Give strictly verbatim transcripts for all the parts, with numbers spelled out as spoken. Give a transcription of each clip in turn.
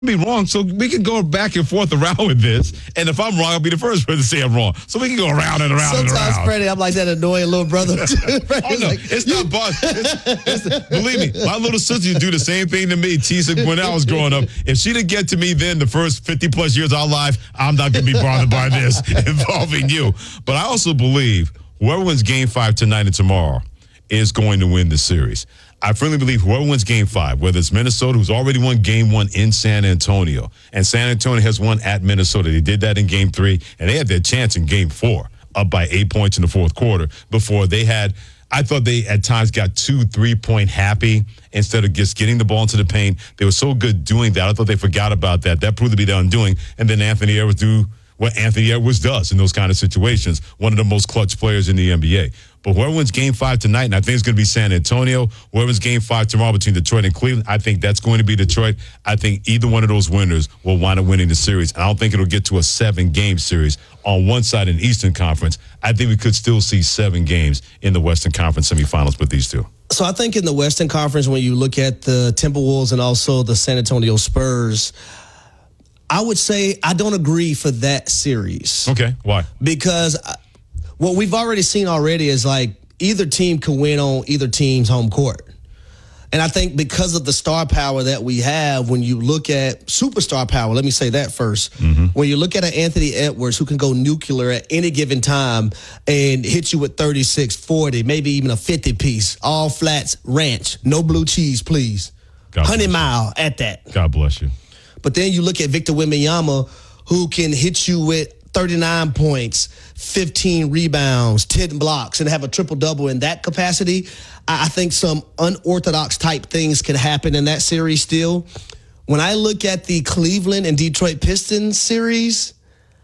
be wrong, so we can go back and forth around with this. And if I'm wrong, I'll be the first person to say I'm wrong. So we can go around and around Sometimes, and around. Freddie, I'm like that annoying little brother. Oh, no, like, it's not boss. It's, it's, believe me, my little sister used to do the same thing to me, Tisa, when I was growing up. If she didn't get to me then the first fifty plus years of our life, I'm not going to be bothered by this involving you. But I also believe whoever wins game five tonight and tomorrow is going to win the series. I firmly believe whoever wins game five, whether it's Minnesota, who's already won game one in San Antonio, and San Antonio has won at Minnesota. They did that in game three, and they had their chance in game four, up by eight points in the fourth quarter before they had, I thought they at times got two, three-point happy instead of just getting the ball into the paint. They were so good doing that. I thought they forgot about that. That proved to be their undoing, and then Anthony Edwards do what Anthony Edwards does in those kind of situations, one of the most clutch players in the N B A. But whoever wins game five tonight, and I think it's going to be San Antonio, whoever wins game five tomorrow between Detroit and Cleveland, I think that's going to be Detroit. I think either one of those winners will wind up winning the series. And I don't think it'll get to a seven-game series on one side in the Eastern Conference. I think we could still see seven games in the Western Conference semifinals with these two. So I think in the Western Conference, when you look at the Timberwolves and also the San Antonio Spurs, I would say I don't agree for that series. Okay, why? Because what we've already seen already is like either team can win on either team's home court. And I think because of the star power that we have, when you look at superstar power, let me say that first. Mm-hmm. When you look at an Anthony Edwards who can go nuclear at any given time and hit you with thirty-six, forty, maybe even a fifty piece, all flats, ranch, no blue cheese, please. God Honey mile at that. God bless you. But then you look at Victor Wembanyama, who can hit you with thirty-nine points, fifteen rebounds, ten blocks, and have a triple-double in that capacity. I think some unorthodox type things can happen in that series still. When I look at the Cleveland and Detroit Pistons series,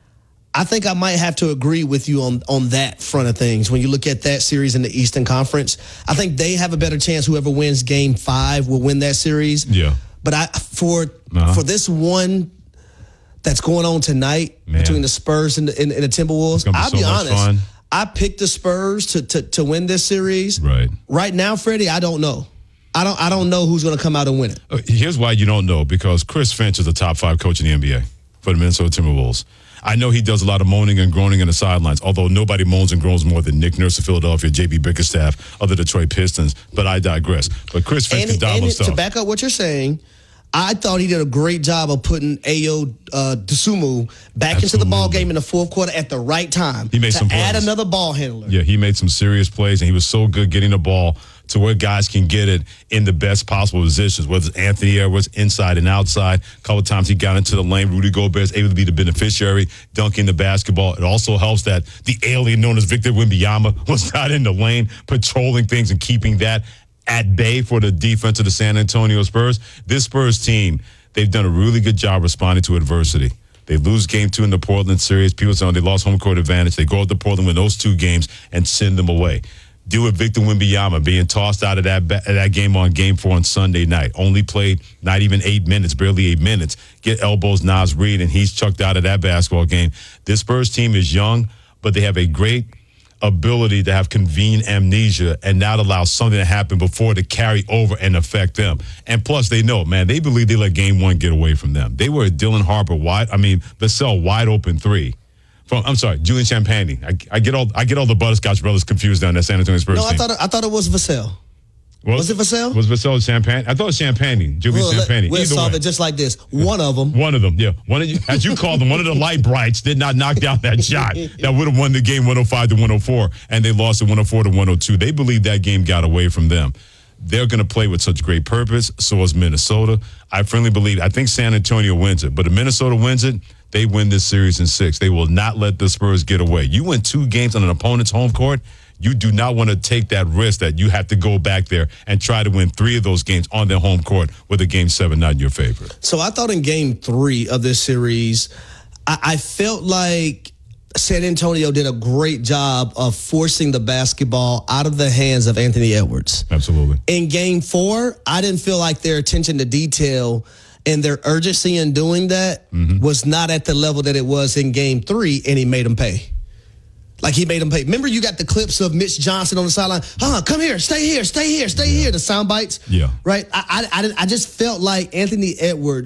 I think I might have to agree with you on, on that front of things. When you look at that series in the Eastern Conference, I think they have a better chance. Whoever wins game five will win that series. Yeah. But I for uh-huh. for this one that's going on tonight Man. between the Spurs and the, and, and the Timberwolves, be I'll so be honest. Fun. I picked the Spurs to, to to win this series. Right. Right now, Freddie, I don't know. I don't I don't know who's going to come out and win it. Uh, here's why you don't know, because Chris Finch is the top five coach in the N B A for the Minnesota Timberwolves. I know he does a lot of moaning and groaning in the sidelines, although nobody moans and groans more than Nick Nurse of Philadelphia, J B Bickerstaff of the Detroit Pistons, but I digress. But Chris Finch and, can dial and stuff. To back up what you're saying, I thought he did a great job of putting Ayo uh, Dosunmu back Absolutely. into the ball game in the fourth quarter at the right time. He made to some add plays. another ball handler. Yeah, he made some serious plays, and he was so good getting the ball to where guys can get it in the best possible positions, whether it's Anthony Edwards inside and outside. A couple of times he got into the lane. Rudy Gobert is able to be the beneficiary, dunking the basketball. It also helps that the alien known as Victor Wembanyama was not in the lane, patrolling things and keeping that at bay for the defense of the San Antonio Spurs. This Spurs team, they've done a really good job responding to adversity. They lose game two in the Portland series. People say they lost home court advantage. They go up to Portland, win those two games, and send them away. Do with Victor Wembanyama being tossed out of that that game on game four on Sunday night. Only played not even eight minutes, barely eight minutes. Get elbows Naz Reid, and he's chucked out of that basketball game. This Spurs team is young, but they have a great ability to have convenient amnesia and not allow something to happen before to carry over and affect them. And plus, they know, man, they believe they let game one get away from them. They were a Dylan Harper wide, I mean, Vassell wide open three. From, I'm sorry, Julian Champagny. I, I get all I get all the Butterscotch brothers confused down that San Antonio Spurs No, I team. thought it, I thought it was Vassell. Was, was it Vassell? Was Vassell Champagne? I thought it was Champagny. Julian Well, Champagny. We'll Either solve way. it just like this. One of them. One of them, yeah. One of you, as you called them, one of the light brights did not knock down that shot that would have won the game one oh five to one oh four, and they lost it one oh four to one oh two. They believe that game got away from them. They're going to play with such great purpose. So is Minnesota. I firmly believe. I think San Antonio wins it, but if Minnesota wins it, they win this series in six. They will not let the Spurs get away. You win two games on an opponent's home court. You do not want to take that risk that you have to go back there and try to win three of those games on their home court with a game seven not in your favor. So I thought in game three of this series, I, I felt like San Antonio did a great job of forcing the basketball out of the hands of Anthony Edwards. Absolutely. In game four, I didn't feel like their attention to detail and their urgency in doing that mm-hmm. was not at the level that it was in game three, and he made them pay. Like he made them pay. Remember, you got the clips of Mitch Johnson on the sideline. Huh, come here, stay here, stay here, stay yeah. here. The sound bites. Yeah. Right. I, I, I, I just felt like Anthony Edwards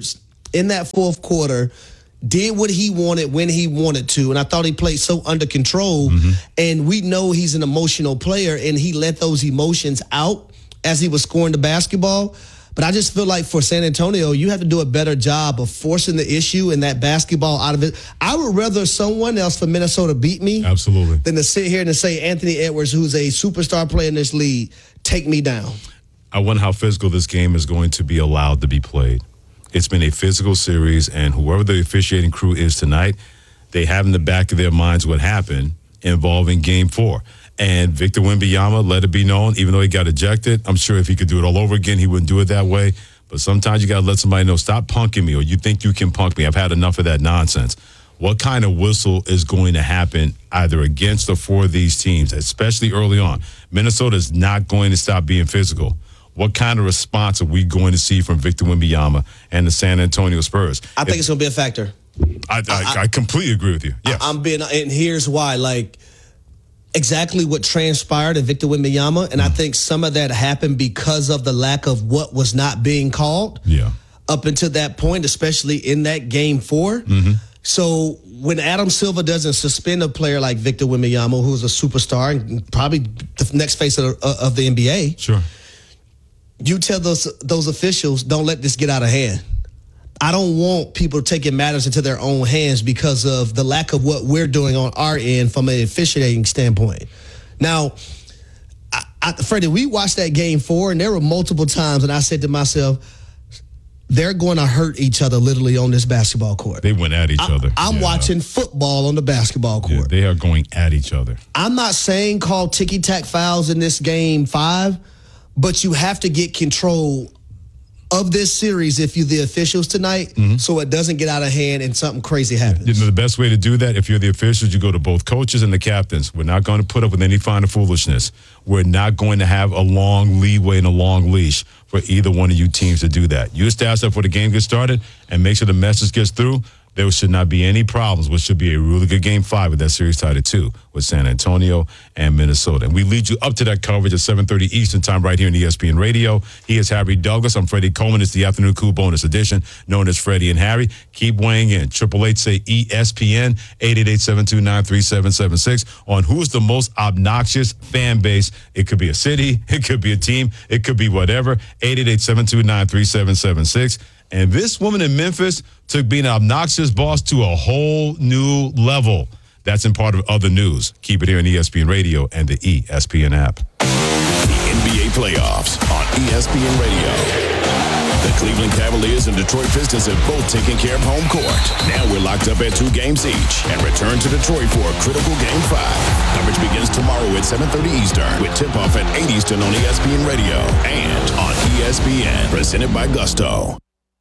in that fourth quarter, did what he wanted when he wanted to. And I thought he played so under control. Mm-hmm. And we know he's an emotional player, and he let those emotions out as he was scoring the basketball. But I just feel like for San Antonio, you have to do a better job of forcing the issue and that basketball out of it. I would rather someone else from Minnesota beat me Absolutely. than to sit here and say Anthony Edwards, who's a superstar player in this league, take me down. I wonder how physical this game is going to be allowed to be played. It's been a physical series, and whoever the officiating crew is tonight, they have in the back of their minds what happened involving game four. And Victor Wembanyama, let it be known, even though he got ejected, I'm sure if he could do it all over again, he wouldn't do it that way. But sometimes you got to let somebody know, stop punking me, or you think you can punk me. I've had enough of that nonsense. What kind of whistle is going to happen either against or for these teams, especially early on? Minnesota's not going to stop being physical. What kind of response are we going to see from Victor Wembanyama and the San Antonio Spurs? I think if, it's going to be a factor. I, I, I, I completely agree with you. Yes. I, I'm being, and here's why. Like, exactly what transpired at Victor Wembanyama, and I think some of that happened because of the lack of what was not being called yeah. up until that point, especially in that game four. Mm-hmm. So when Adam Silver doesn't suspend a player like Victor Wembanyama, who's a superstar and probably the next face of, of the N B A, sure, you tell those those officials, don't let this get out of hand. I don't want people taking matters into their own hands because of the lack of what we're doing on our end from an officiating standpoint. Now, I, I, Freddie, we watched that game four, and there were multiple times, and I said to myself, they're going to hurt each other literally on this basketball court. They went at each I, other. I'm yeah. watching football on the basketball court. Yeah, they are going at each other. I'm not saying call ticky-tack fouls in this game five, but you have to get control of this series if you're the officials tonight, mm-hmm. so it doesn't get out of hand and something crazy happens. You know, the best way to do that, if you're the officials, you go to both coaches and the captains. We're not going to put up with any kind of foolishness. We're not going to have a long leeway and a long leash for either one of you teams to do that. You establish that before the game gets started and make sure the message gets through. There should not be any problems, which should be a really good game five with that series tied at two with San Antonio and Minnesota. And we lead you up to that coverage at seven thirty Eastern time right here on E S P N Radio. He is Harry Douglas. I'm Freddie Coleman. It's the Afternoon Cool Bonus edition known as Freddie and Harry. Keep weighing in. Triple eight say E S P N, eight eight eight, seven two nine, three seven seven six on who's the most obnoxious fan base. It could be a city. It could be a team. It could be whatever. eight eight eight, seven two nine, three seven seven six. And this woman in Memphis took being an obnoxious boss to a whole new level. That's in part of other news. Keep it here on E S P N Radio and the E S P N app. The N B A playoffs on E S P N Radio. The Cleveland Cavaliers and Detroit Pistons have both taken care of home court. Now we're locked up at two games each and return to Detroit for a critical game five. Coverage begins tomorrow at seven thirty Eastern with tip-off at eight Eastern on E S P N Radio and on E S P N. Presented by Gusto.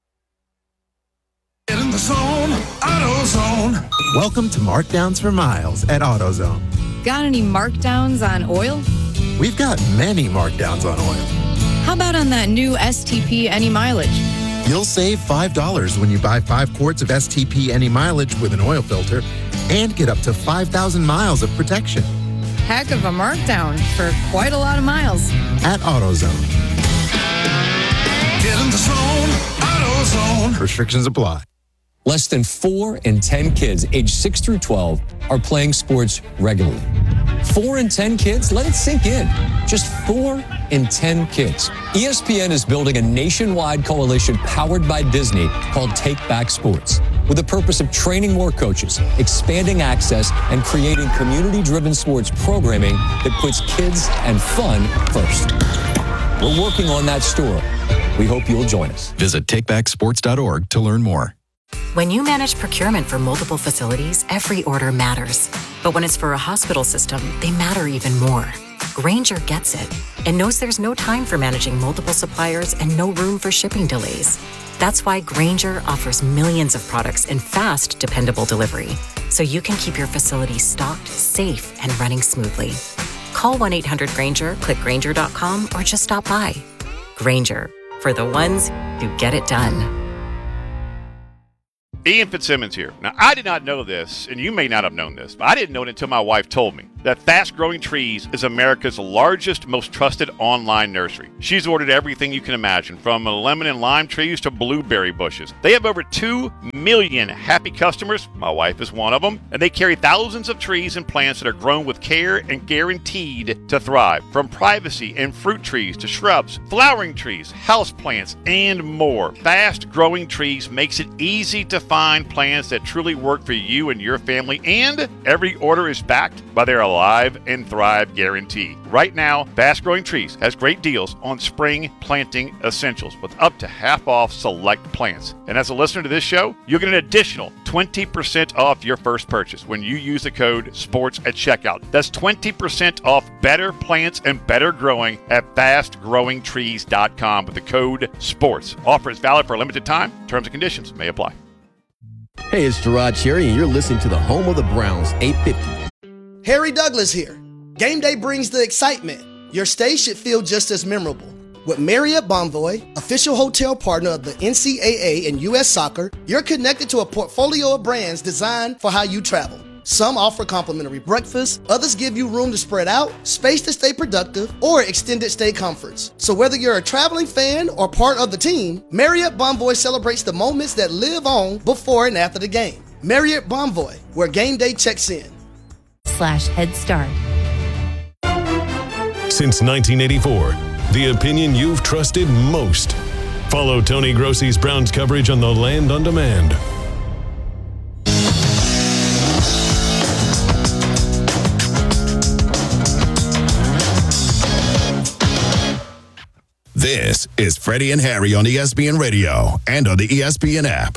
Get in the zone, AutoZone. Welcome to Markdowns for Miles at AutoZone. Got any markdowns on oil? We've got many markdowns on oil. How about on that new S T P Any Mileage? You'll save five dollars when you buy five quarts of S T P Any Mileage with an oil filter and get up to five thousand miles of protection. Heck of a markdown for quite a lot of miles. At AutoZone. Get in the zone, AutoZone. Restrictions apply. Less than four in ten kids aged six through twelve are playing sports regularly. Four in ten kids? Let it sink in. Just four in ten kids. E S P N is building a nationwide coalition powered by Disney called Take Back Sports, with the purpose of training more coaches, expanding access, and creating community-driven sports programming that puts kids and fun first. We're working on that story. We hope you'll join us. Visit take back sports dot org to learn more. When you manage procurement for multiple facilities, every order matters. But when it's for a hospital system, they matter even more. Grainger gets it and knows there's no time for managing multiple suppliers and no room for shipping delays. That's why Grainger offers millions of products in fast, dependable delivery, so you can keep your facility stocked, safe, and running smoothly. Call one eight hundred Grainger, click Grainger dot com, or just stop by. Grainger, for the ones who get it done. Ian Fitzsimmons here. Now, I did not know this, and you may not have known this, but I didn't know it until my wife told me. that Fast Growing Trees is America's largest, most trusted online nursery. She's ordered everything you can imagine, from lemon and lime trees to blueberry bushes. They have over two million happy customers. My wife is one of them. And they carry thousands of trees and plants that are grown with care and guaranteed to thrive. From privacy and fruit trees to shrubs, flowering trees, house plants, and more. Fast Growing Trees makes it easy to find plants that truly work for you and your family, and every order is backed by their Alive and Thrive guarantee. Right now, Fast Growing Trees has great deals on spring planting essentials with up to half off select plants. And as a listener to this show, you'll get an additional twenty percent off your first purchase when you use the code SPORTS at checkout. That's twenty percent off better plants and better growing at fast growing trees dot com with the code SPORTS. Offer is valid for a limited time. Terms and conditions may apply. Hey, it's Gerard Cherry, and you're listening to the home of the Browns, eight fifty. Harry Douglas here. Game day brings the excitement. Your stay should feel just as memorable. With Marriott Bonvoy, official hotel partner of the N C double A and U S Soccer, you're connected to a portfolio of brands designed for how you travel. Some offer complimentary breakfast, others give you room to spread out, space to stay productive, or extended stay comforts. So whether you're a traveling fan or part of the team, Marriott Bonvoy celebrates the moments that live on before and after the game. Marriott Bonvoy, where game day checks in. Slash Head Start. Since nineteen eighty-four, the opinion you've trusted most. Follow Tony Grossi's Browns coverage on the Land on Demand. This is Freddie and Harry on E S P N Radio and on the E S P N app.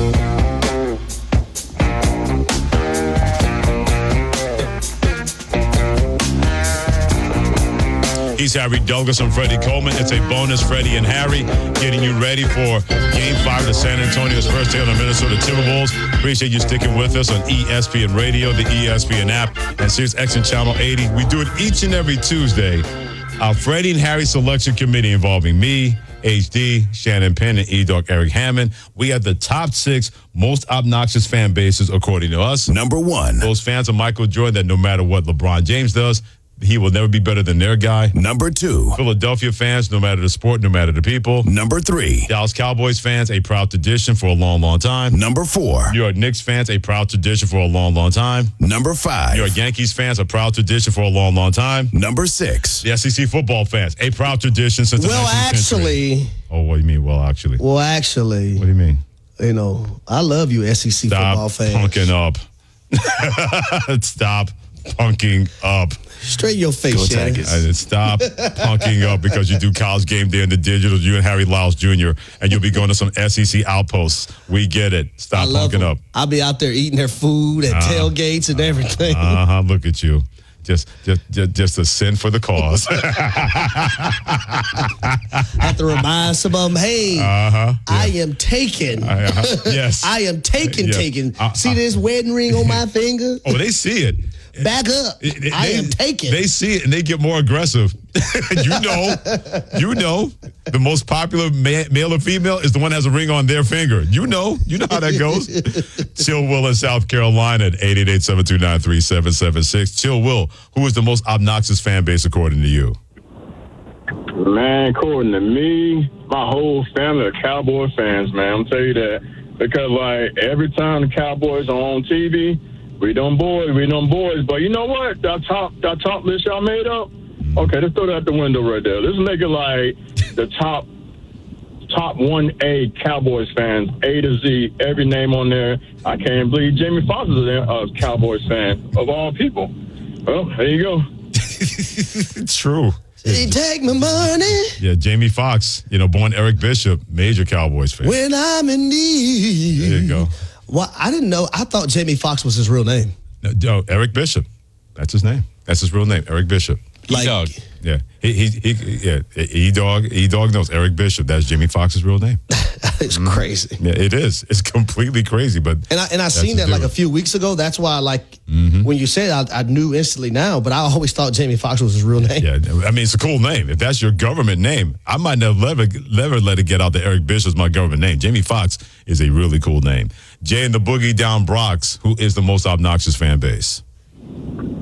He's Harry Douglas. I'm Freddie Coleman. It's a bonus Freddie and Harry getting you ready for Game five of the San Antonio's first day on the Minnesota Timberwolves. Appreciate you sticking with us on E S P N Radio, the E S P N app, and Sirius X M Channel eighty. We do it each and every Tuesday. Our Freddie and Harry selection committee involving me, H D, Shannon Penn, and E-Dog Eric Hammond. We have the top six most obnoxious fan bases according to us. Number one. Those fans of Michael Jordan that no matter what LeBron James does, he will never be better than their guy. Number two. Philadelphia fans, no matter the sport, no matter the people. Number three. Dallas Cowboys fans, a proud tradition for a long, long time. Number four. New York Knicks fans, a proud tradition for a long, long time. Number five. New York Yankees fans, a proud tradition for a long, long time. Number six. The S E C football fans, a proud tradition since the Well, nineteenth century. actually. Oh, what do you mean, well, actually? Well, actually. What do you mean? You know, I love you, S E C Stop football fans. punking up. Stop punking up. Straight your face, Shannon. I, stop punking up because you do college game day in the digital, you and Harry Lyles Junior, and you'll be going to some S E C outposts. We get it. Stop punking up. I'll be out there eating their food at uh, tailgates and everything. Uh-huh. Look at you. Just, just, just, just a sin for the cause. Have to remind some of them, hey, uh-huh. yeah. I am taken. Uh-huh. Yes. I am taken, yes. taken. Uh, see uh, this wedding ring on my finger? Oh, they see it. Back up. They, I am taken. They see it and they get more aggressive. you know, you know, the most popular ma- male or female is the one that has a ring on their finger. You know, you know how that goes. Chill Will in South Carolina at eight eight eight, seven two nine, three seven seven six. Chill Will, who is the most obnoxious fan base according to you? Man, according to me, my whole family are Cowboy fans, man. I'm tell you that. Because, like, every time the Cowboys are on T V, we done boys, we done boys. But you know what? That top that top list y'all made up? Okay, let's throw that out the window right there. Let's make it like the top top one A Cowboys fans, A to Z, every name on there. I can't believe Jamie Foxx is a uh, Cowboys fan, of all people. Well, there you go. True. He take my money. Yeah, Jamie Foxx, you know, born Eric Bishop, major Cowboys fan. When I'm in need. There you go. Well, I didn't know. I thought Jamie Foxx was his real name. No, no, Eric Bishop. That's his name. That's his real name, Eric Bishop. Like, E-Dog. Yeah. He, he, he, yeah. E-Dog, E-Dog knows Eric Bishop. That's Jamie Foxx's real name. It's mm. crazy. Yeah, it is. It's completely crazy. But and I and I seen that like a few weeks ago. That's why, like, mm-hmm. when you said it, I, I knew instantly now. But I always thought Jamie Foxx was his real name. Yeah, I mean, it's a cool name. If that's your government name, I might never, never let it get out that Eric Bishop's my government name. Jamie Foxx is a really cool name. Jay and the Boogie Down Bronx, who is the most obnoxious fan base?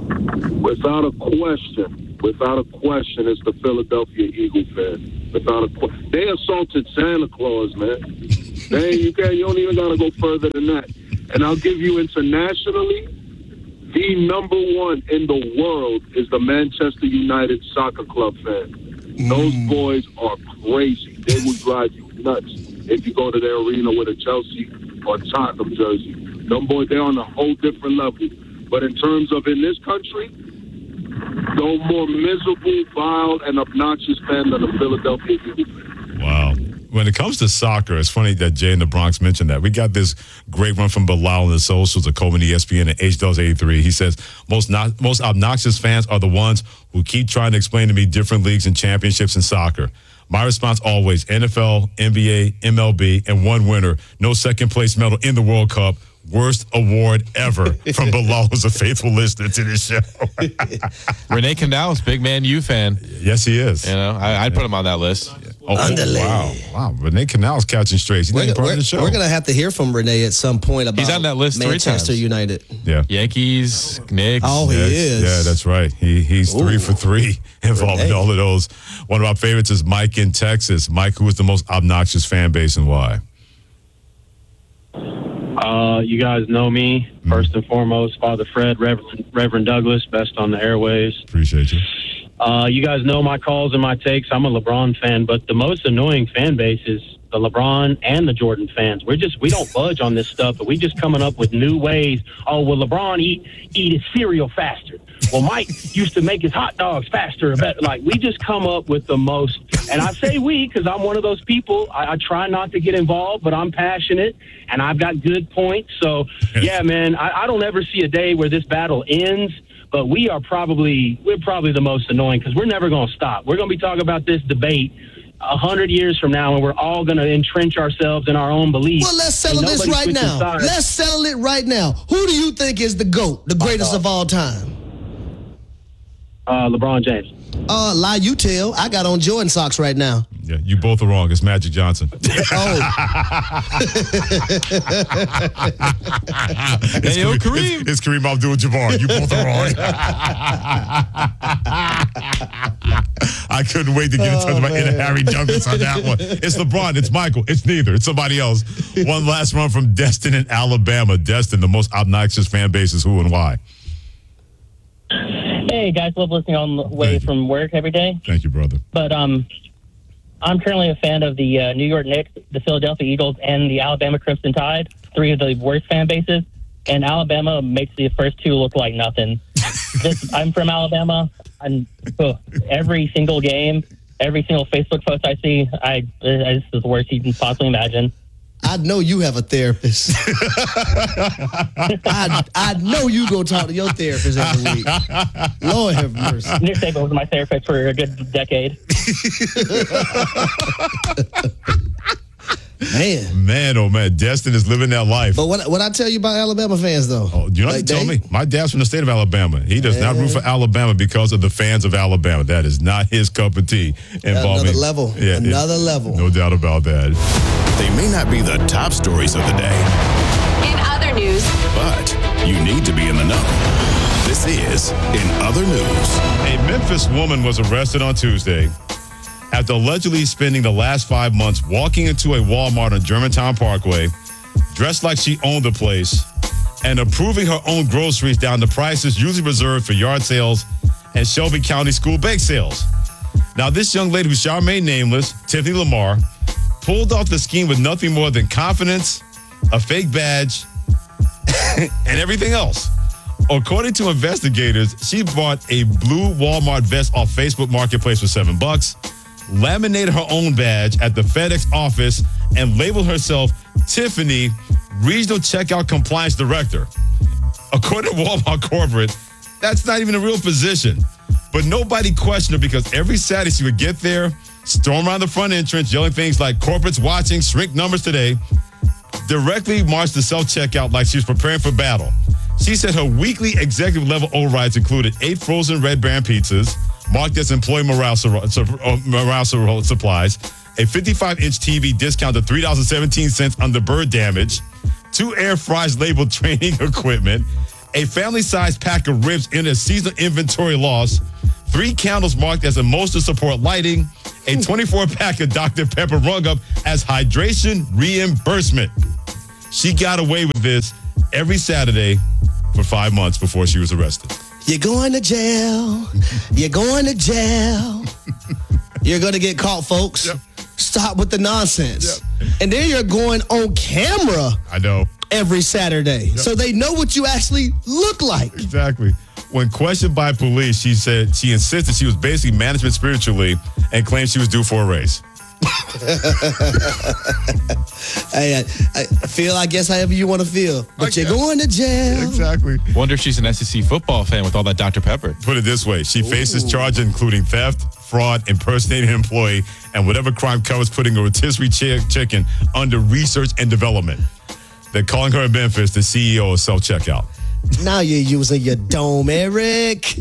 Without a question, without a question, it's the Philadelphia Eagle fan. Without a question. They assaulted Santa Claus, man. They, you, can't, you don't even got to go further than that. And I'll give you internationally, the number one in the world is the Manchester United Soccer Club fan. Mm. Those boys are crazy. They will drive you nuts if you go to their arena with a Chelsea or Tottenham jersey. Them boys, they're on a whole different level. But in terms of in this country, no more miserable, vile, and obnoxious fan than the Philadelphia Eagles fan. Wow. When it comes to soccer, it's funny that Jay in the Bronx mentioned that. We got this great run from Bilal on the socials of Coleman E S P N and H Dubs eighty-three. He says, most not, most obnoxious fans are the ones who keep trying to explain to me different leagues and championships in soccer. My response always, N F L, N B A, M L B, and one winner. No second place medal in the World Cup. Worst award ever from Bilal, who's a faithful listener to this show. Renee Canales, big Man U fan. Yes, he is. You know, I, I'd put him on that list. Oh, wow. Wow. Renee Canales catching strays. He's not part of the show. We're going to have to hear from Renee at some point about He's on that list Manchester three times. United. Yeah. Yankees, Knicks. Oh, he Knicks. is. Yeah, that's right. He He's Ooh. three for three involved Renee. in all of those. One of our favorites is Mike in Texas. Mike, who is the most obnoxious fan base and why? Uh, you guys know me, first and foremost, Father Fred, Reverend, Reverend Douglas, best on the airways. Appreciate you. Uh, you guys know my calls and my takes. I'm a LeBron fan, but the most annoying fan base is the LeBron and the Jordan fans. We're just, we don't budge on this stuff, but we just coming up with new ways. Oh, well, LeBron eat, eat his cereal faster. Well, Mike used to make his hot dogs faster. Like, we just come up with the most, and I say we because I'm one of those people. I, I try not to get involved, but I'm passionate, and I've got good points. So, yeah, man, I, I don't ever see a day where this battle ends, but we are probably, we're probably the most annoying because we're never going to stop. We're going to be talking about this debate a hundred years from now, and we're all going to entrench ourselves in our own beliefs. Well, let's settle this right now. Sides. Let's settle it right now. Who do you think is the GOAT, the greatest of all time? Uh, LeBron James. Uh, lie you tell. I got on Jordan socks right now. Yeah, you both are wrong. It's Magic Johnson. Oh. it's, hey, yo, Kareem, Kareem. It's, it's Kareem Abdul-Jabbar. You both are wrong. I couldn't wait to get in touch with my inner Harry Douglas on that one. It's LeBron. It's Michael. It's neither. It's somebody else. One last run from Destin in Alabama. Destin, the most obnoxious fan base is who and why? Hey, guys, love listening on the way from work every day. Thank you, brother. But um, I'm currently a fan of the uh, New York Knicks, the Philadelphia Eagles, and the Alabama Crimson Tide, three of the worst fan bases. And Alabama makes the first two look like nothing. this, I'm from Alabama, and oh, every single game, every single Facebook post I see, I, I this is the worst you can possibly imagine. I know you have a therapist. I, I know you go talk to your therapist every week. Lord have mercy. Nick Saban was my therapist for a good decade. Man. Man, oh man, Destin is living that life. But what what I tell you about Alabama fans, though? Oh, you don't like have to tell they, me. My dad's from the state of Alabama. He does Man. not root for Alabama because of the fans of Alabama. That is not his cup of tea. Involving, another level. Yeah, another it, level. No doubt about that. They may not be the top stories of the day. In other news. But you need to be in the know. This is In Other News. A Memphis woman was arrested on Tuesday after allegedly spending the last five months walking into a Walmart on Germantown Parkway, dressed like she owned the place, and approving her own groceries down to prices usually reserved for yard sales and Shelby County school bake sales. Now, this young lady, who shall remain nameless, Tiffany Lamar, pulled off the scheme with nothing more than confidence, a fake badge, and everything else. According to investigators, she bought a blue Walmart vest off Facebook Marketplace for seven bucks, laminated her own badge at the FedEx office, and labeled herself Tiffany, Regional Checkout Compliance Director. According to Walmart Corporate, that's not even a real position. But nobody questioned her because every Saturday she would get there, storm around the front entrance, yelling things like "corporate's watching, shrink numbers today," directly march to self-checkout like she was preparing for battle. She said her weekly executive level overrides included eight frozen Red Baron pizzas, marked as employee morale, morale supplies, a fifty-five inch T V discounted three dollars and seventeen cents under bird damage, two air fryers labeled training equipment, A family-sized pack of ribs in a seasonal inventory loss. Three candles marked as emotional support lighting. A twenty-four pack of Doctor Pepper rung up as hydration reimbursement. She got away with this every Saturday for five months before she was arrested. You're going to jail. You're going to jail. You're going to get caught, folks. Yep. Stop with the nonsense. Yep. And then you're going on camera. I know. Every Saturday. Yep. So they know what you actually look like. Exactly. When questioned by police, she said she insisted she was basically management spiritually and claimed she was due for a raise. Hey, I, I feel, I guess, however you want to feel. But you're going to jail. Exactly. Wonder if she's an S E C football fan with all that Doctor Pepper. Put it this way. She Ooh. faces charges including theft, fraud, impersonating an employee, and whatever crime covers putting a rotisserie ch- chicken under research and development. They're calling her in Memphis the C E O of Self-Checkout. Now you're using your dome, Eric.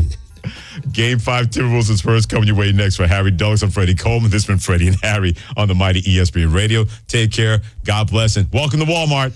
Game five Timberwolves is first coming your way next for Harry Douglas and Freddie Coleman. This has been Freddie and Harry on the mighty E S P N Radio. Take care. God bless and welcome to Walmart.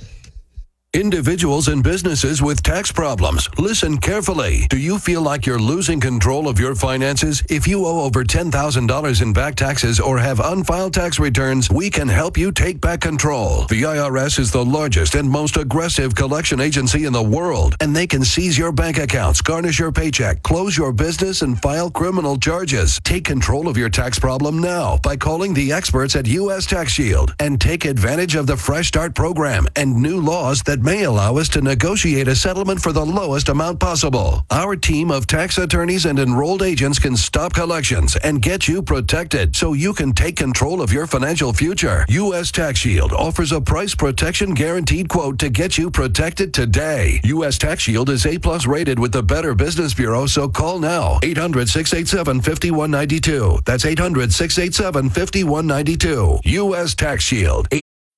Individuals and businesses with tax problems, listen carefully. Do you feel like you're losing control of your finances? If you owe over ten thousand dollars in back taxes or have unfiled tax returns, we can help you take back control. The I R S is the largest and most aggressive collection agency in the world, and they can seize your bank accounts, garnish your paycheck, close your business, and file criminal charges. Take control of your tax problem now by calling the experts at U S Tax Shield and take advantage of the Fresh Start program and new laws that may allow us to negotiate a settlement for the lowest amount possible. Our team of tax attorneys and enrolled agents can stop collections and get you protected so you can take control of your financial future. U S Tax Shield offers a price protection guaranteed quote to get you protected today. U S Tax Shield is A plus rated with the Better Business Bureau, so call now. eight hundred, six eight seven, five one nine two. That's eight hundred, six eight seven, five one nine two. U S Tax Shield.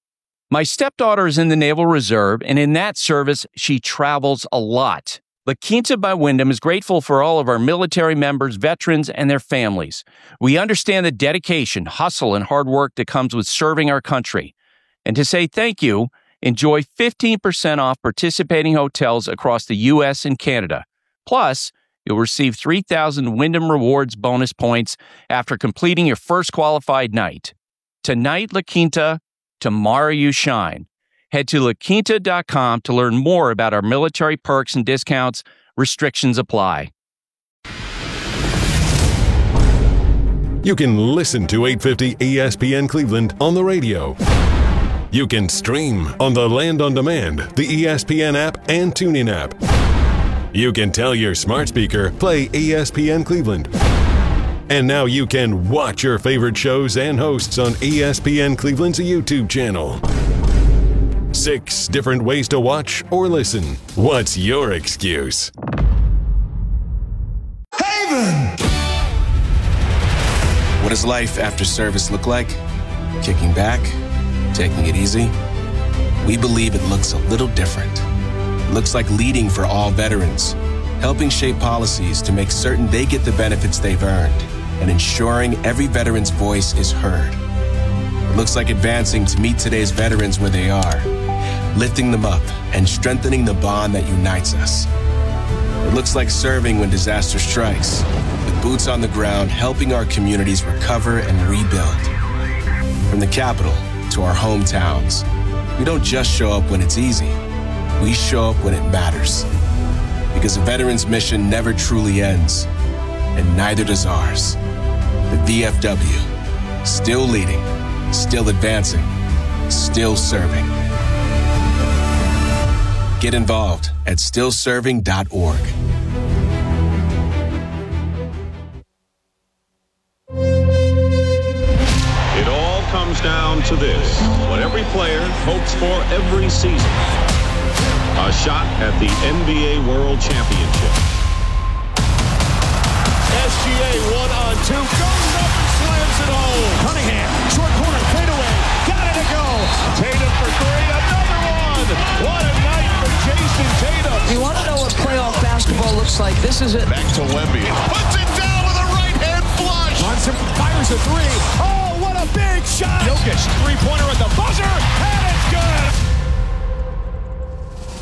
My stepdaughter is in the Naval Reserve, and in that service, she travels a lot. La Quinta by Wyndham is grateful for all of our military members, veterans, and their families. We understand the dedication, hustle, and hard work that comes with serving our country. And to say thank you, enjoy fifteen percent off participating hotels across the U S and Canada. Plus, you'll receive three thousand Wyndham Rewards bonus points after completing your first qualified night. Tonight, La Quinta, tomorrow you shine. Head to la quinta dot com to learn more about our military perks and discounts. Restrictions apply. You can listen to eight fifty E S P N Cleveland on the radio. You can stream on the Land on Demand, the E S P N app, and TuneIn app. You can tell your smart speaker, play E S P N Cleveland. And now you can watch your favorite shows and hosts on E S P N Cleveland's YouTube channel. Six different ways to watch or listen. What's your excuse? Haven! What does life after service look like? Kicking back? Taking it easy? We believe it looks a little different. It looks like leading for all veterans, helping shape policies to make certain they get the benefits they've earned, and ensuring every veteran's voice is heard. It looks like advancing to meet today's veterans where they are, lifting them up and strengthening the bond that unites us. It looks like serving when disaster strikes, with boots on the ground helping our communities recover and rebuild. From the capital to our hometowns, we don't just show up when it's easy, we show up when it matters. Because a veteran's mission never truly ends, and neither does ours. The V F W, still leading, still advancing, still serving. Get involved at still serving dot org. It all comes down to this, what every player hopes for every season. A shot at the N B A World Championship. S G A one on two, goes up and slams it home. Cunningham, short corner, fadeaway, got it to go. Tatum for three, another one. What a night for Jason Tatum. You want to know what playoff basketball looks like? This is it. Back to Wemby. Puts it down with a right hand flush. Johnson fires a three. Oh, what a big shot. Jokic, three-pointer at the buzzer, and it's good.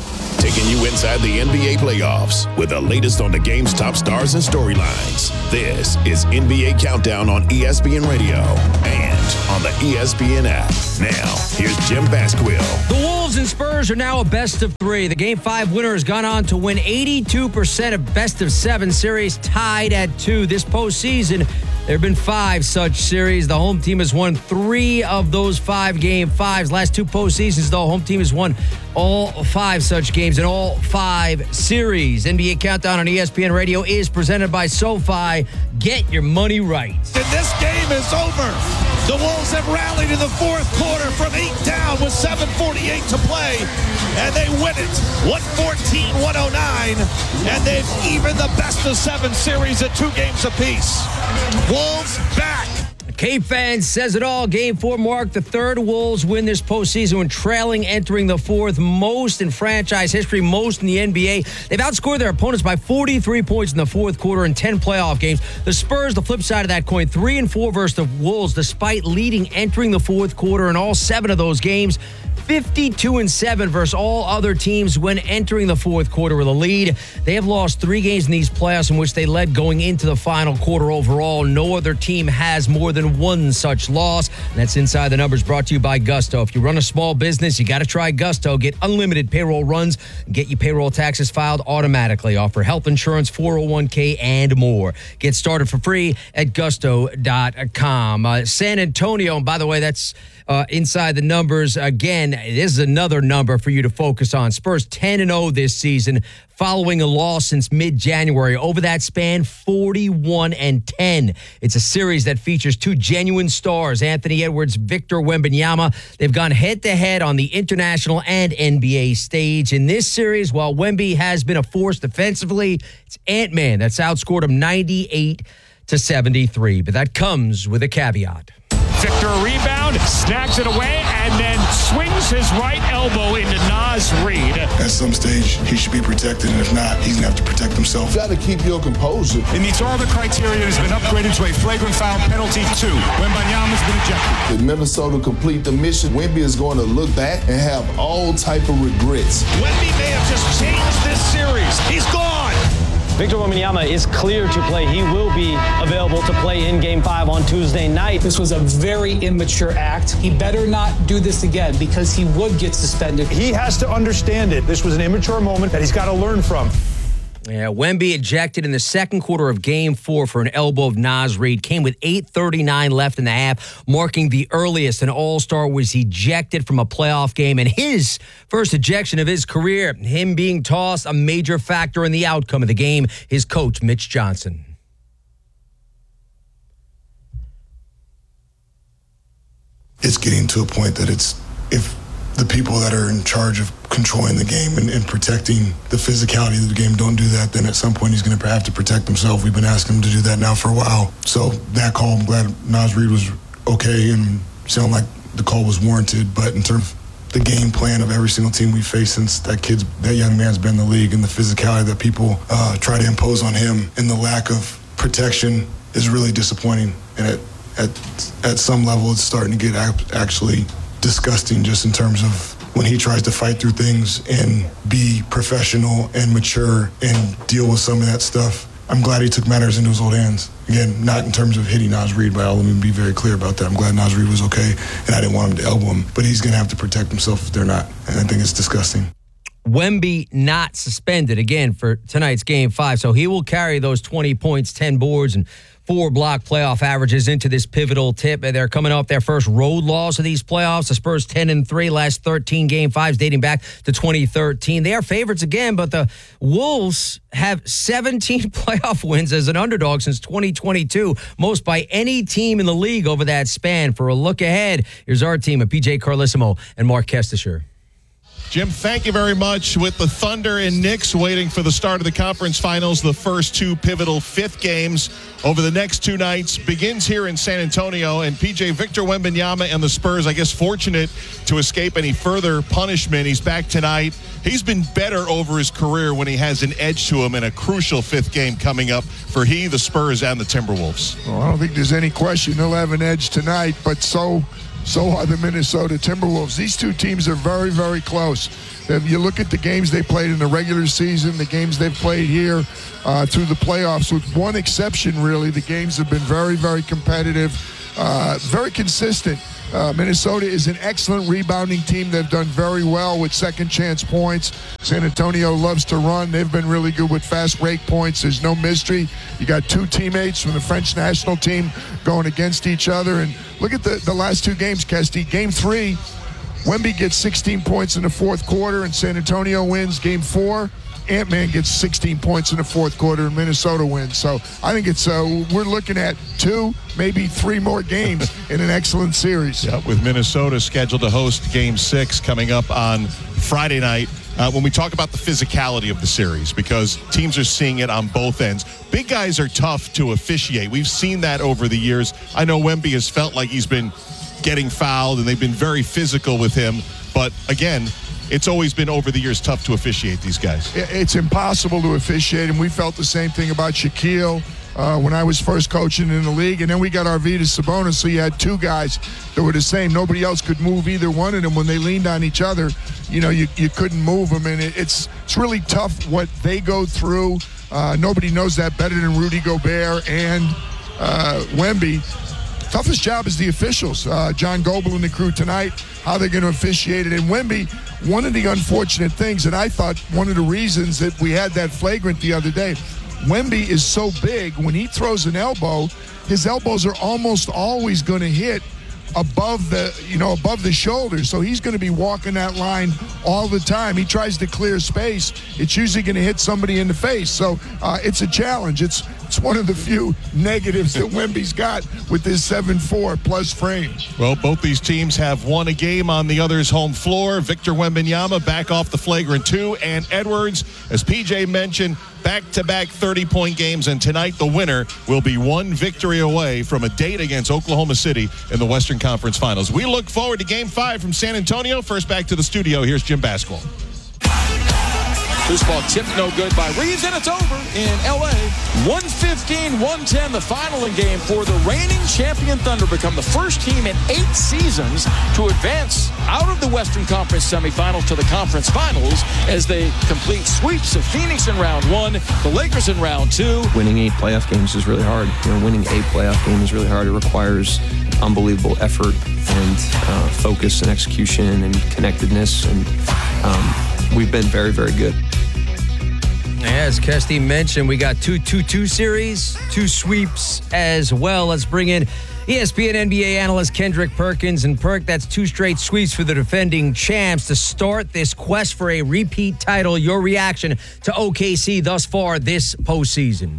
taking you inside the N B A playoffs with the latest on the game's top stars and storylines. This is N B A Countdown on E S P N Radio and on the E S P N app. Now, here's Jim Basquill. The Wolves and Spurs are now a best of three. The Game five winner has gone on to win eighty-two percent of best of seven series, tied at two. This postseason, there have been five such series. The home team has won three of those five Game fives. Last two postseasons, the home team has won all five such games in all five series. N B A Countdown on E S P N Radio is presented by SoFi. Get your money right. And this game is over. The Wolves have rallied in the fourth quarter from eight down with seven forty-eight to play, and they win it one fourteen one oh nine, and they've evened the best of seven series at two games apiece. Wolves back. K-Fan says it all. Game four marked the third Wolves win this postseason when trailing entering the fourth, most in franchise history, most in the N B A. They've outscored their opponents by forty-three points in the fourth quarter in ten playoff games. The Spurs, the flip side of that coin, three and four versus the Wolves, despite leading entering the fourth quarter in all seven of those games. fifty-two and seven versus all other teams when entering the fourth quarter with a lead. They have lost three games in these playoffs in which they led going into the final quarter overall. No other team has more than one such loss. And that's Inside the Numbers, brought to you by Gusto. If you run a small business, you got to try Gusto. Get unlimited payroll runs and get your payroll taxes filed automatically. Offer health insurance, four oh one k, and more. Get started for free at gusto dot com. Uh, San Antonio, and by the way, that's Uh, Inside the Numbers. Again, this is another number for you to focus on. Spurs ten and oh this season, following a loss since mid-January. Over that span, forty-one and ten. It's a series that features two genuine stars, Anthony Edwards, Victor Wembanyama. They've gone head-to-head on the international and N B A stage. In this series, while Wemby has been a force defensively, it's Ant-Man that's outscored him ninety-eight to seventy-three. But that comes with a caveat. Victor a rebound, snags it away, and then swings his right elbow into Naz Reid. At some stage, he should be protected, and if not, he's going to have to protect himself. You got to keep your composure. It meets all the criteria. It has been upgraded to a flagrant foul penalty, two. Wembanyama's been ejected. If Minnesota complete the mission, Wemby is going to look back and have all type of regrets. Wemby may have just changed this series. He's gone. Victor Wembanyama is clear to play. He will be available to play in Game five on Tuesday night. This was a very immature act. He better not do this again because he would get suspended. He has to understand it. This was an immature moment that he's got to learn from. Yeah, Wemby ejected in the second quarter of Game four for an elbow of Naz Reid. Came with eight thirty-nine left in the half, marking the earliest an All-Star was ejected from a playoff game, and his first ejection of his career. Him being tossed, a major factor in the outcome of the game. His coach, Mitch Johnson. It's getting to a point that it's, if the people that are in charge of controlling the game and, and protecting the physicality of the game don't do that, then at some point he's going to have to protect himself. We've been asking him to do that now for a while. So that call, I'm glad Naz Reid was okay and sounded like the call was warranted. But in terms of the game plan of every single team we face since that kid's, that young man's been in the league, and the physicality that people uh, try to impose on him and the lack of protection is really disappointing. And at at, at some level, it's starting to get actually disgusting, just in terms of when he tries to fight through things and be professional and mature and deal with some of that stuff. I'm glad he took matters into his own hands. Again, not in terms of hitting Naz Reid, but let me be very clear about that. I'm glad Naz Reid was okay, and I didn't want him to elbow him, but he's going to have to protect himself if they're not, and I think it's disgusting. Wemby not suspended again for tonight's Game five, so he will carry those twenty points, ten boards, and four block playoff averages into this pivotal tip. They're coming off their first road loss of these playoffs. The Spurs ten and three, last thirteen Game fives dating back to twenty thirteen. They are favorites again, but the Wolves have seventeen playoff wins as an underdog since twenty twenty-two, most by any team in the league over that span. For a look ahead, here's our team of P J Carlissimo and Mark Kestisher. Jim, thank you very much. With the Thunder and Knicks waiting for the start of the conference finals, the first two pivotal fifth games over the next two nights begins here in San Antonio. And P J, Victor Wembanyama and the Spurs, I guess, fortunate to escape any further punishment. He's back tonight. He's been better over his career when he has an edge to him in a crucial fifth game coming up for he, the Spurs, and the Timberwolves. Well, I don't think there's any question he'll have an edge tonight, but so... So are the Minnesota Timberwolves. These two teams are very, very close. If you look at the games they played in the regular season, the games they've played here uh, through the playoffs, with one exception, really, the games have been very, very competitive, uh, very consistent. Uh, Minnesota is an excellent rebounding team. They've done very well with second chance points. San Antonio loves to run. They've been really good with fast break points. There's no mystery. You got two teammates from the French national team going against each other. And look at the, the last two games, Kesty. Game three, Wemby gets sixteen points in the fourth quarter, and San Antonio wins. Game four, Ant-Man gets sixteen points in the fourth quarter, and Minnesota wins. So I think it's uh, we're looking at two, maybe three more games in an excellent series. Yeah, with Minnesota scheduled to host Game Six coming up on Friday night. Uh, when we talk about the physicality of the series, because teams are seeing it on both ends. Big guys are tough to officiate. We've seen that over the years. I know Wemby has felt like he's been getting fouled, and they've been very physical with him. But again, it's always been over the years tough to officiate these guys. It's impossible to officiate, and we felt the same thing about Shaquille uh, when I was first coaching in the league. And then we got Arvydas Sabonis, so you had two guys that were the same. Nobody else could move either one of them. When they leaned on each other, you know, you, you couldn't move them. And it, it's, it's really tough what they go through. Uh, nobody knows that better than Rudy Gobert and uh, Wemby. Toughest job is the officials. Uh, John Goebel and the crew tonight, how they're going to officiate it. And Wemby, one of the unfortunate things, and I thought one of the reasons that we had that flagrant the other day, Wemby is so big, when he throws an elbow, his elbows are almost always going to hit above the, you know, above the shoulder. So he's going to be walking that line all the time. He tries to clear space. It's usually going to hit somebody in the face. So uh, it's a challenge. It's it's one of the few negatives that Wemby's got with this seven four plus frame. Well, both these teams have won a game on the other's home floor. Victor Wembanyama back off the flagrant two, and Edwards, as P J mentioned, back-to-back thirty-point games, and tonight the winner will be one victory away from a date against Oklahoma City in the Western Conference Finals. We look forward to Game five from San Antonio. First back to the studio, here's Jim Basquil. Loose ball tipped no good by Reeves, and it's over in L A. one fifteen one ten, the final in game four. The reigning champion Thunder become the first team in eight seasons to advance out of the Western Conference semifinals to the conference finals as they complete sweeps of Phoenix in round one, the Lakers in round two. Winning eight playoff games is really hard. You know, winning a playoff game is really hard. It requires unbelievable effort and uh, focus and execution and connectedness, and um, we've been very, very good. As Kesty mentioned, we got two two two series, two sweeps as well. Let's bring in E S P N N B A analyst Kendrick Perkins. And Perk, that's two straight sweeps for the defending champs to start this quest for a repeat title. Your reaction to O K C thus far this postseason?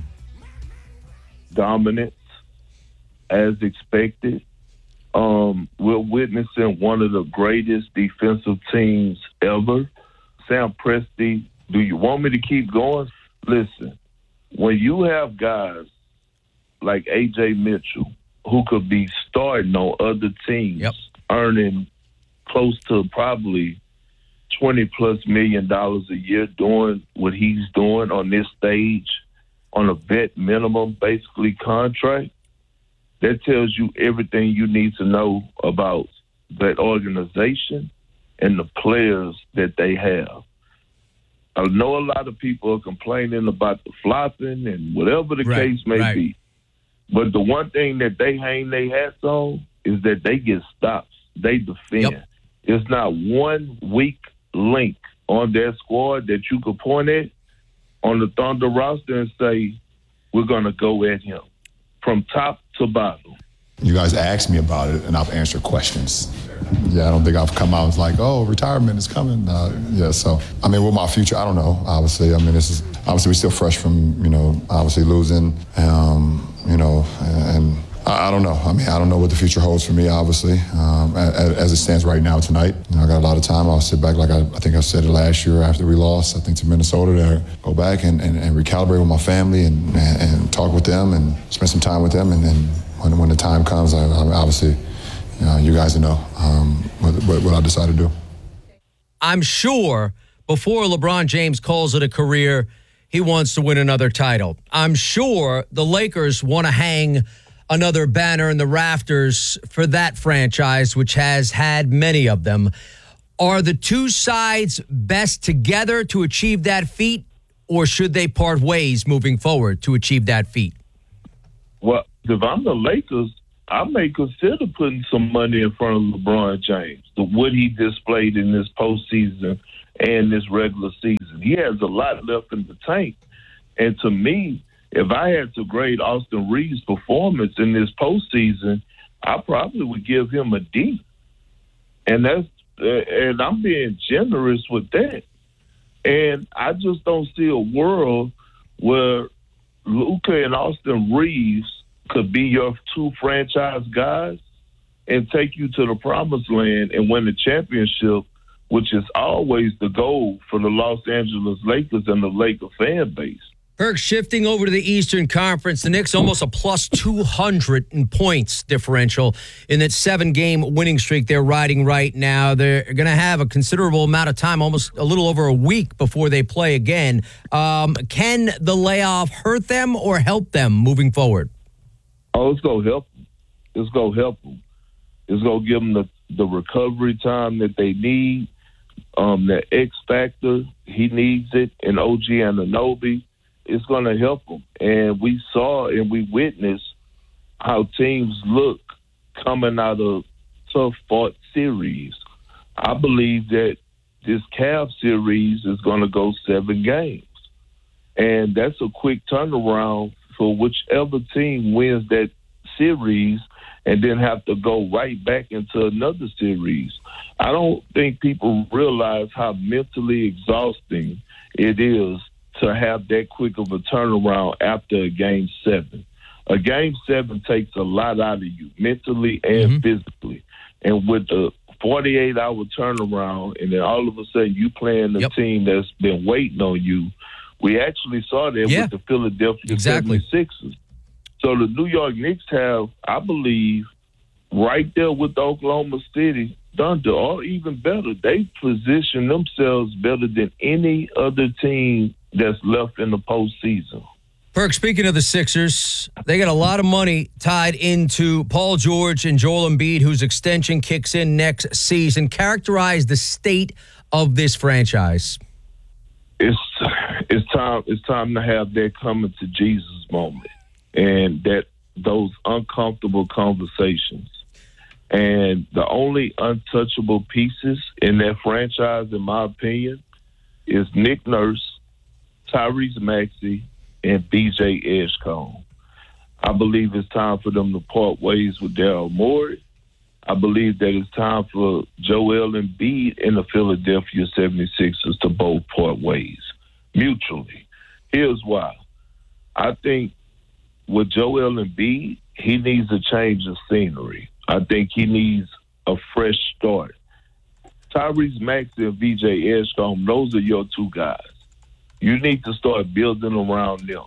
Dominance, as expected. Um, we're witnessing one of the greatest defensive teams ever. Sam Presti, do you want me to keep going? Listen, when you have guys like A J Mitchell who could be starting on other teams, yep, earning close to probably twenty plus million dollars a year doing what he's doing on this stage on a vet minimum, basically contract, that tells you everything you need to know about that organization and the players that they have. I know a lot of people are complaining about the flopping and whatever the right, case may right. be. But the one thing that they hang their hats on is that they get stops. They defend. Yep. There's not one weak link on their squad that you could point at on the Thunder roster and say, we're going to go at him from top to bottom. You guys asked me about it, and I've answered questions. Yeah, I don't think I've come out and was like, oh, retirement is coming. Uh, yeah, so, I mean, with my future, I don't know, obviously. I mean, this is, obviously, we're still fresh from, you know, obviously losing, um, you know, and I, I don't know. I mean, I don't know what the future holds for me, obviously, um, as, as it stands right now tonight. You know, I got a lot of time. I'll sit back, like I, I think I said it last year after we lost, I think, to Minnesota, to go back and, and, and recalibrate with my family and, and, and talk with them and spend some time with them. And then when, when the time comes, I, I obviously, you know, you guys know um, what, what, what I decide to do. I'm sure before LeBron James calls it a career, he wants to win another title. I'm sure the Lakers want to hang another banner in the rafters for that franchise, which has had many of them. Are the two sides best together to achieve that feat, or should they part ways moving forward to achieve that feat? Well, if I'm the Lakers, I may consider putting some money in front of LeBron James, the what he displayed in this postseason and this regular season. He has a lot left in the tank. And to me, if I had to grade Austin Reeves' performance in this postseason, I probably would give him a D. And that's uh, and I'm being generous with that. And I just don't see a world where Luka and Austin Reeves could be your two franchise guys and take you to the promised land and win the championship, which is always the goal for the Los Angeles Lakers and the Laker fan base. Perk, shifting over to the Eastern Conference, the Knicks almost a plus two hundred in points differential in that seven-game winning streak they're riding right now. They're going to have a considerable amount of time, almost a little over a week before they play again. Um, can the layoff hurt them or help them moving forward? Oh, it's going to help them. It's going to help them. It's going to give them the, the recovery time that they need. Um, the X factor, he needs it, and O G Anunoby. It's going to help them. And we saw and we witnessed how teams look coming out of tough-fought series. I believe that this Cavs series is going to go seven games. And that's a quick turnaround for whichever team wins that series and then have to go right back into another series. I don't think people realize how mentally exhausting it is to have that quick of a turnaround after a game seven. A game seven takes a lot out of you, mentally and mm-hmm. physically. And with the forty-eight hour turnaround, and then all of a sudden you playing a yep. team that's been waiting on you, we actually saw that yeah. with the Philadelphia exactly. seventy-sixers. So the New York Knicks have, I believe, right there with the Oklahoma City Thunder, or even better, they position themselves better than any other team that's left in the postseason. Perk, speaking of the Sixers, they got a lot of money tied into Paul George and Joel Embiid, whose extension kicks in next season. Characterize the state of this franchise. It's it's time it's time to have that coming to Jesus moment, and that those uncomfortable conversations. And the only untouchable pieces in that franchise, in my opinion, is Nick Nurse, Tyrese Maxey, and B J Edgecombe. I believe it's time for them to part ways with Daryl Morey. I believe that it's time for Joel Embiid and the Philadelphia seventy-sixers to both part ways mutually. Here's why. I think with Joel Embiid, he needs a change of scenery. I think he needs a fresh start. Tyrese Maxey and V J Edgecombe, those are your two guys. You need to start building around them.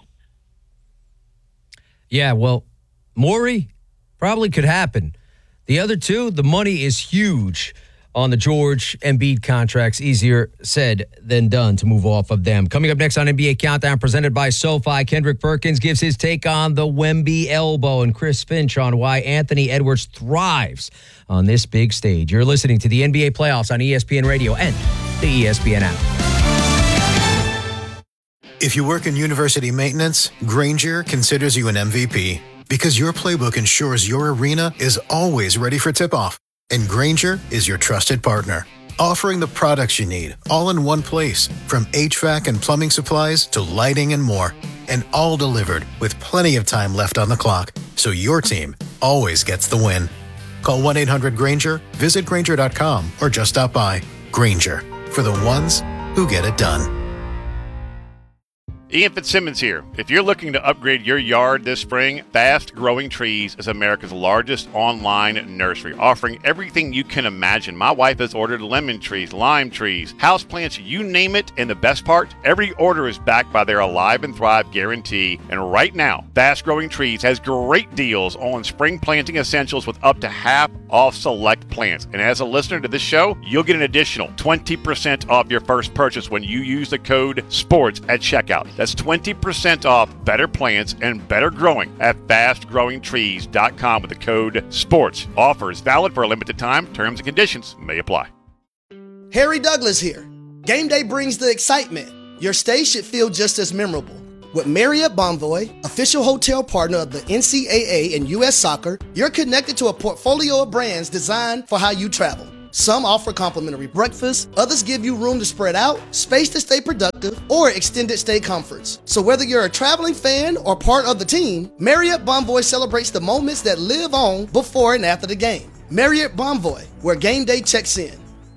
Yeah, well, Morey probably could happen. The other two, the money is huge on the George Embiid contracts. Easier said than done to move off of them. Coming up next on N B A Countdown, presented by SoFi, Kendrick Perkins gives his take on the Wemby elbow, and Chris Finch on why Anthony Edwards thrives on this big stage. You're listening to the N B A Playoffs on E S P N Radio and the E S P N app. If you work in university maintenance, Grainger considers you an M V P because your playbook ensures your arena is always ready for tip-off. And Grainger is your trusted partner, offering the products you need all in one place, from H V A C and plumbing supplies to lighting and more, and all delivered with plenty of time left on the clock, so your team always gets the win. Call one eight hundred Grainger, visit Grainger dot com, or just stop by. Grainger, for the ones who get it done. Ian Fitzsimmons here. If you're looking to upgrade your yard this spring, Fast Growing Trees is America's largest online nursery, offering everything you can imagine. My wife has ordered lemon trees, lime trees, house plants, you name it. And the best part, every order is backed by their Alive and Thrive guarantee. And right now, Fast Growing Trees has great deals on spring planting essentials with up to half off select plants. And as a listener to this show, you'll get an additional twenty percent off your first purchase when you use the code SPORTS at checkout. That's twenty percent off better plants and better growing at fast growing trees dot com with the code SPORTS. Offers valid for a limited time. Terms and conditions may apply. Harry Douglas here. Game day brings the excitement. Your stay should feel just as memorable. With Marriott Bonvoy, official hotel partner of the N C double A and U S Soccer, you're connected to a portfolio of brands designed for how you travel. Some offer complimentary breakfast, others give you room to spread out, space to stay productive, or extended stay comforts. So whether you're a traveling fan or part of the team, Marriott Bonvoy celebrates the moments that live on before and after the game. Marriott Bonvoy, where game day checks in.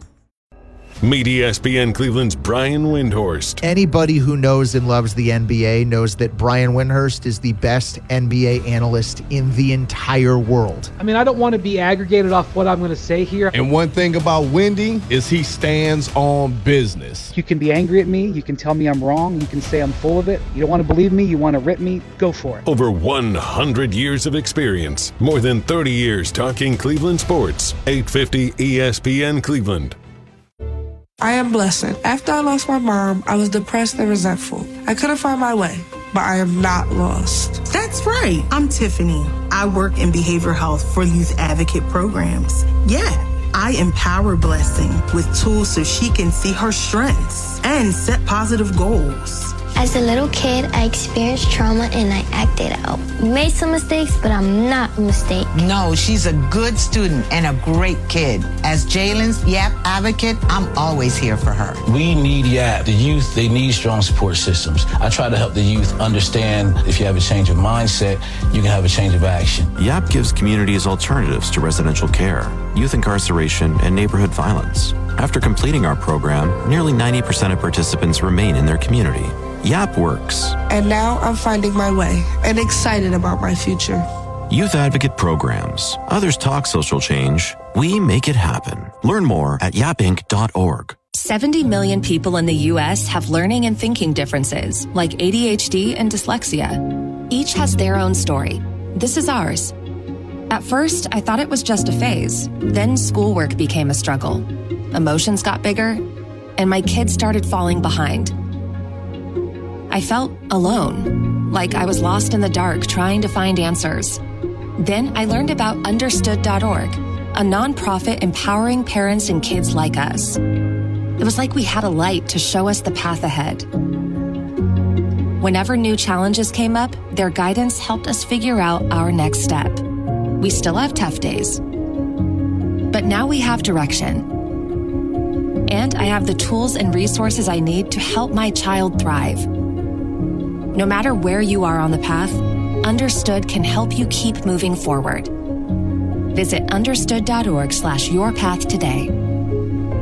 Meet E S P N Cleveland's Brian Windhorst. Anybody who knows and loves the N B A knows that Brian Windhorst is the best N B A analyst in the entire world. I mean, I don't want to be aggregated off what I'm going to say here. And one thing about Windy is he stands on business. You can be angry at me. You can tell me I'm wrong. You can say I'm full of it. You don't want to believe me. You want to rip me. Go for it. Over one hundred years of experience. More than thirty years talking Cleveland sports. eight fifty E S P N Cleveland. I am Blessing. After I lost my mom, I was depressed and resentful. I couldn't find my way, but I am not lost. That's right. I'm Tiffany. I work in behavioral health for youth advocate programs. Yeah, I empower Blessing with tools so she can see her strengths and set positive goals. As a little kid, I experienced trauma and I acted out. Made some mistakes, but I'm not a mistake. No, she's a good student and a great kid. As Jalen's Y A P advocate, I'm always here for her. We need Y A P. The youth, they need strong support systems. I try to help the youth understand if you have a change of mindset, you can have a change of action. Y A P gives communities alternatives to residential care, youth incarceration, and neighborhood violence. After completing our program, nearly ninety percent of participants remain in their community. Y A P works. And now I'm finding my way and excited about my future. Youth Advocate Programs. Others talk social change. We make it happen. Learn more at yap inc dot org. seventy million people in the U S have learning and thinking differences, like A D H D and dyslexia. Each has their own story. This is ours. At first, I thought it was just a phase. Then schoolwork became a struggle. Emotions got bigger, and my kids started falling behind. I felt alone, like I was lost in the dark trying to find answers. Then I learned about understood dot org, a nonprofit empowering parents and kids like us. It was like we had a light to show us the path ahead. Whenever new challenges came up, their guidance helped us figure out our next step. We still have tough days, but now we have direction. And I have the tools and resources I need to help my child thrive. No matter where you are on the path, Understood can help you keep moving forward. Visit understood dot org slash your path today.